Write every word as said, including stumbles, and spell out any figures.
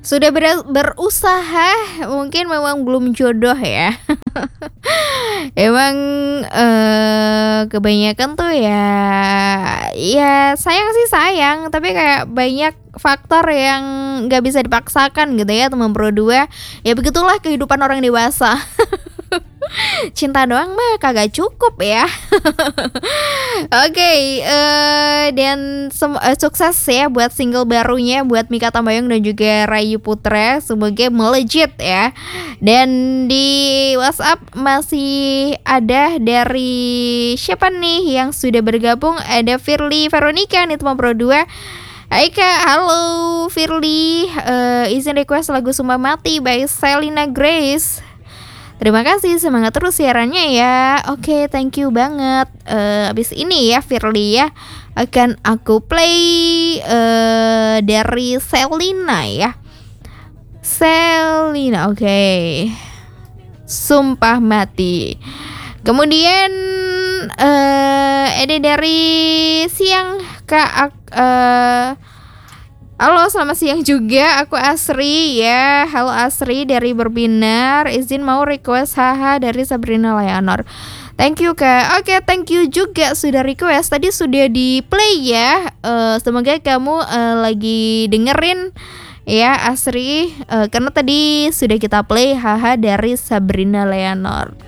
Sudah ber berusaha, mungkin memang belum jodoh ya. Emang, eee, kebanyakan tuh ya, ya sayang sih sayang, tapi kayak banyak faktor yang nggak bisa dipaksakan gitu ya teman berdua. Ya begitulah kehidupan orang dewasa. Cinta doang mah kagak cukup ya. Oke, eee, dan sem eee, sukses ya buat single barunya buat Mikha Tambayong dan juga Rayu Putra, semoga melejit ya. Dan di WhatsApp masih ada dari siapa nih yang sudah bergabung, ada Firly Veronica nih teman Pro dua. Hai Kak, halo Firly, eee, izin request lagu Sumba Mati by Selina Grace. Terima kasih, semangat terus siarannya ya. Oke, thank you banget. Eee, habis ini ya Firly ya, akan aku play, eee, dari Selina ya. Selina, oke. Sumpah Mati. Kemudian, eee, ada dari siang Kak, ak eee, halo selamat siang juga, aku Asri ya. Halo Asri dari Berbinar, izin mau request Haha dari Sabrina Leonor. Thank you Kak. Oke, thank you juga sudah request. Tadi sudah di-play ya. Eee, semoga kamu, eee, lagi dengerin ya Asri, eee, karena tadi sudah kita play Haha dari Sabrina Leonor.